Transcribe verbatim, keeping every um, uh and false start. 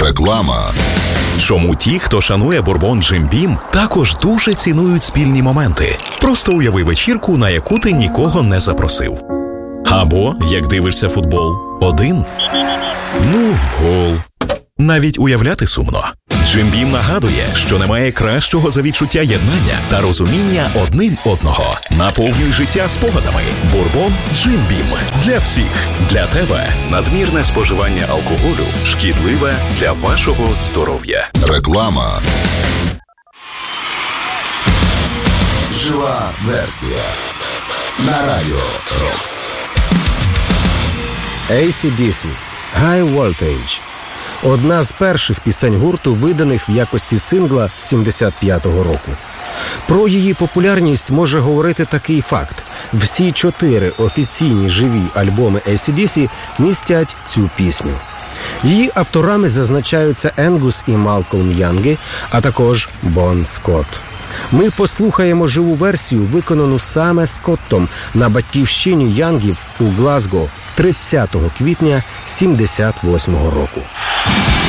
Реклама. Чому ті, хто шанує бурбон Джим Бім, також дуже цінують спільні моменти? Просто уяви вечірку, на яку ти нікого не запросив. Або, як дивишся футбол, один. Ну, гол. Навіть уявляти сумно. Джим Бім нагадує, що немає кращого за відчуття єднання та розуміння одним одного. Наповнюй життя спогадами. Бурбон Джим Бім. Для всіх. Для тебе. Надмірне споживання алкоголю шкідливе для вашого здоров'я. Реклама. Жива версія. На радіо Рокс. ей сі ді сі High Voltage. Одна з перших пісень гурту, виданих в якості сингла з сімдесят п'ятого року. Про її популярність може говорити такий факт. Всі чотири офіційні живі альбоми ей сі ді сі містять цю пісню. Її авторами зазначаються Енгус і Малкольм Янги, а також Бон Скотт. Ми послухаємо живу версію, виконану саме Скоттом на батьківщині Янгів у Глазго тридцятого квітня сімдесят восьмого року.